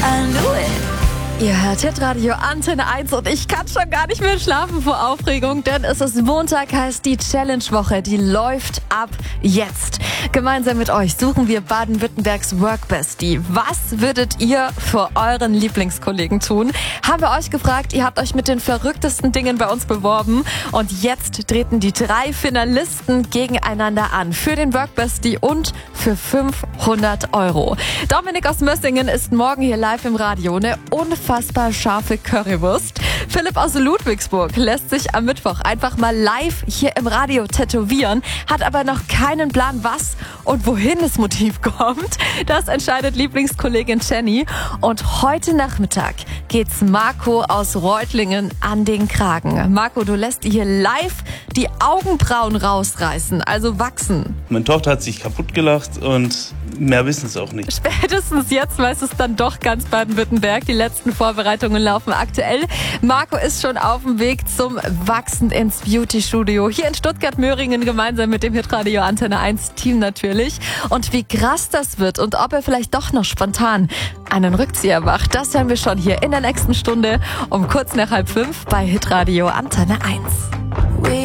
I knew it. Ihr hört Hitradio Antenne 1 und ich kann schon gar nicht mehr schlafen vor Aufregung, denn es ist Montag, heißt die Challenge-Woche, die läuft ab jetzt. Gemeinsam mit euch suchen wir Baden-Württembergs Workbestie. Was würdet ihr für euren Lieblingskollegen tun? Haben wir euch gefragt, ihr habt euch mit den verrücktesten Dingen bei uns beworben und jetzt treten die 3 Finalisten gegeneinander an für den Workbestie und für 500 €. Dominik aus Mössingen ist morgen hier live im Radio, eine unfassbar scharfe Currywurst. Philipp aus Ludwigsburg lässt sich am Mittwoch einfach mal live hier im Radio tätowieren, hat aber noch keinen Plan, was und wohin das Motiv kommt. Das entscheidet Lieblingskollegin Jenny. Und heute Nachmittag geht's Marco aus Reutlingen an den Kragen. Marco, du lässt dir hier live die Augenbrauen rausreißen, also wachsen. Meine Tochter hat sich kaputt gelacht und mehr wissen es auch nicht. Spätestens jetzt weiß es dann doch ganz Baden-Württemberg. Die letzten Vorbereitungen laufen aktuell. Marco ist schon auf dem Weg zum Wachsen ins Beauty-Studio. Hier in Stuttgart-Möhringen gemeinsam mit dem Hitradio Antenne 1 Team natürlich. Und wie krass das wird und ob er vielleicht doch noch spontan einen Rückzieher macht, das hören wir schon hier in der nächsten Stunde um kurz nach 4:30 bei Hitradio Antenne 1.